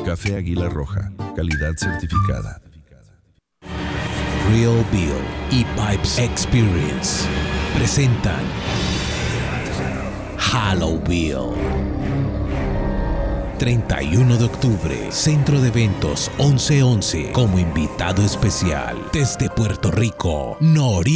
Café Águila Roja, calidad certificada. Real Bill y Pipes Experience presentan Halo Bill. 31 de octubre, Centro de Eventos 1111, como invitado especial desde Puerto Rico, Noriega.